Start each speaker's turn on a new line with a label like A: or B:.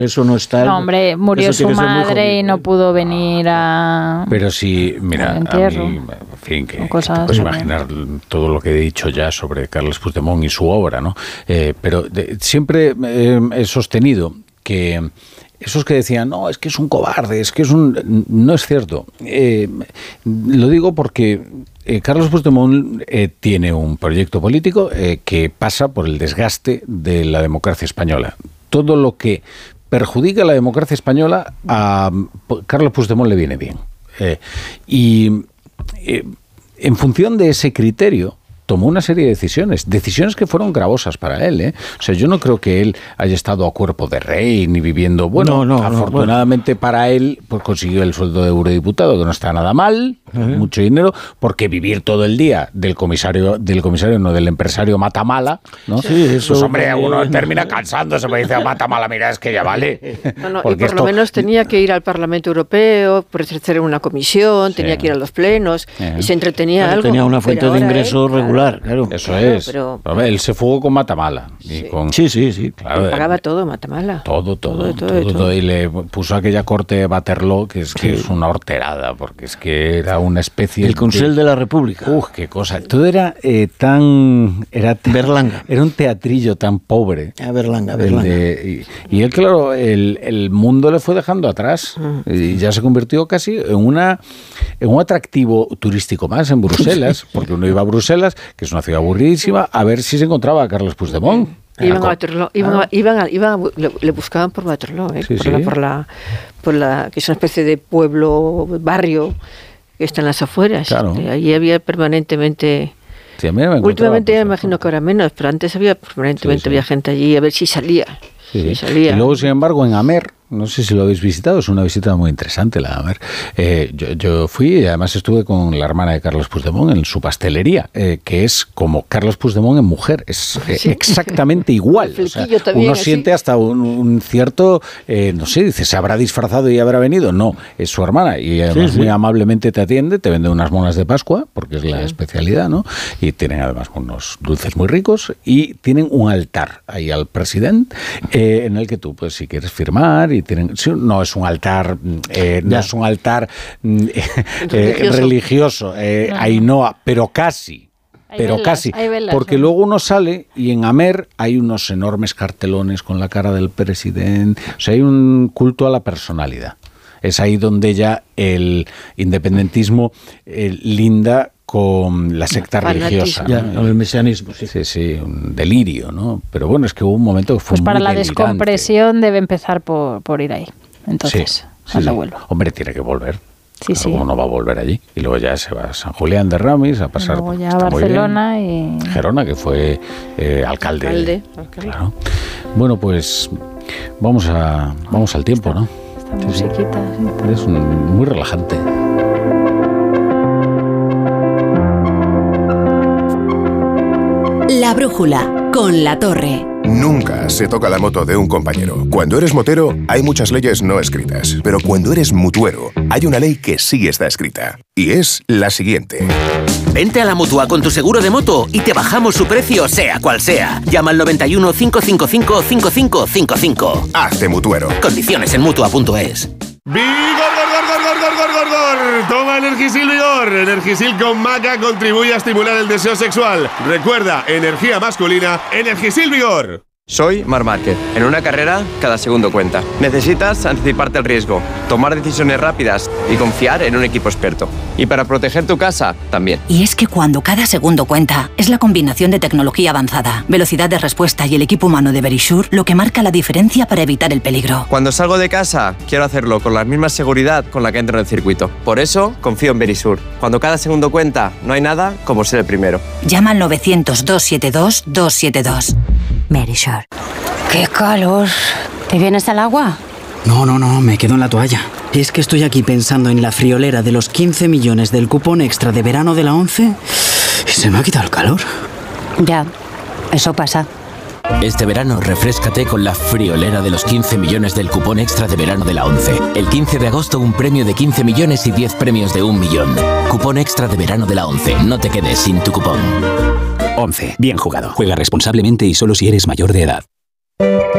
A: Eso no está.
B: No, hombre, murió su madre y no pudo venir a.
A: Pero sí, mira, a mí, en fin, que te puedes imaginar todo lo que he dicho ya sobre Carles Puigdemont y su obra, ¿no? Pero siempre he sostenido que esos que decían, no, es que es un cobarde, es que es un... No es cierto. Lo digo porque Carles Puigdemont tiene un proyecto político que pasa por el desgaste de la democracia española. Todo lo que perjudica a la democracia española, a Carles Puigdemont le viene bien. En función de ese criterio, tomó una serie de decisiones que fueron gravosas para él, O sea, yo no creo que él haya estado a cuerpo de rey ni viviendo... Bueno, afortunadamente para él pues consiguió el sueldo de eurodiputado, que no está nada mal, mucho dinero, porque vivir todo el día del empresario Matamala, ¿no? Sí, eso, pues hombre, uno termina cansándose, me dice, Matamala, mira, es que ya vale.
C: Y por lo menos tenía que ir al Parlamento Europeo, por ejercer en una comisión, tenía que ir a los plenos, y se entretenía algo.
D: Tenía una fuente de ingresos regular. Claro.
A: Eso es. Pero él se fugó con Matamala.
D: Sí,
A: Claro,
C: pagaba todo Matamala.
A: Todo. Y le puso aquella corte Waterloo, que es una horterada, porque es que era una especie...
D: El Consell de la República.
A: Qué cosa. Todo era tan...
D: Berlanga.
A: Era un teatrillo tan pobre.
D: Berlanga.
A: Y él, claro, el mundo le fue dejando atrás. Y ya se convirtió casi en un atractivo turístico más en Bruselas, porque uno iba a Bruselas, que es una ciudad aburridísima, a ver si se encontraba a Carles Puigdemont.
C: Iban a Waterloo, le buscaban por Waterloo, por la que es una especie de pueblo, barrio que está en las afueras.
A: Claro.
C: Allí había permanentemente...
A: Sí, a mí me
C: últimamente me imagino que ahora menos, pero antes había permanentemente había gente allí a ver si salía.
A: Sí. Y luego, sin embargo, en Amer, no sé si lo habéis visitado, es una visita muy interesante la de Amer. Yo fui y además estuve con la hermana de Carles Puigdemont en su pastelería, que es como Carles Puigdemont en mujer, es exactamente igual. O sea, uno siente hasta un cierto, no sé, dice, ¿se habrá disfrazado y habrá venido? No, es su hermana y además muy amablemente te atiende, te vende unas monas de Pascua, porque es la especialidad, ¿no? Y tienen además unos dulces muy ricos y tienen un altar ahí al presidente en el que tú, pues, si quieres firmar y no es un altar religioso, Ainhoa, pero casi, porque luego uno sale y en Amer hay unos enormes cartelones con la cara del presidente, o sea, hay un culto a la personalidad. Es ahí donde ya el independentismo linda con la secta religiosa,
D: ¿no? El mesianismo,
A: sí, un delirio, ¿no? Pero bueno, es que hubo un momento que fue
B: pues
A: muy
B: para la
A: delirante.
B: Descompresión debe empezar por ir ahí. Entonces, cuando vuelva.
A: Hombre, tiene que volver.
B: Sí.
A: ¿Cómo no va a volver allí? Y luego ya se va a San Julián de Ramis a pasar
B: luego ya a Barcelona y
A: Gerona, que fue alcalde. Claro. Bueno, pues vamos al tiempo, ¿no?
B: Esta musiquita. Sí.
A: Es muy relajante.
E: La brújula, con La Torre.
F: Nunca se toca la moto de un compañero. Cuando eres motero, hay muchas leyes no escritas. Pero cuando eres mutuero, hay una ley que sí está escrita. Y es la siguiente.
G: Vente a la Mutua con tu seguro de moto y te bajamos su precio, sea cual sea. Llama al 91 555 5555.
F: Hazte mutuero.
G: Condiciones en Mutua.es.
H: ¡Vigor! Toma Energisil Vigor. Energisil con maca contribuye a estimular el deseo sexual. Recuerda, energía masculina, Energisil Vigor.
I: Soy Marc Márquez. En una carrera, cada segundo cuenta. Necesitas anticiparte al riesgo, tomar decisiones rápidas y confiar en un equipo experto. Y para proteger tu casa, también.
E: Y es que cuando cada segundo cuenta, es la combinación de tecnología avanzada, velocidad de respuesta y el equipo humano de Verisure lo que marca la diferencia para evitar el peligro.
I: Cuando salgo de casa, quiero hacerlo con la misma seguridad con la que entro en el circuito. Por eso, confío en Verisure. Cuando cada segundo cuenta, no hay nada como ser el primero.
E: Llama al 900-272-272. Verisure.
J: ¡Qué calor! ¿Te vienes al agua?
K: No, me quedo en la toalla. Es que estoy aquí pensando en la friolera de los 15 millones del cupón extra de verano de la ONCE y se me ha quitado el calor.
J: Ya, eso pasa.
L: Este verano refréscate con la friolera de los 15 millones del cupón extra de verano de la ONCE. El 15 de agosto un premio de 15 millones y 10 premios de 1 millón. Cupón extra de verano de la ONCE. No te quedes sin tu cupón.
M: ONCE. Bien jugado. Juega responsablemente y solo si eres mayor de edad.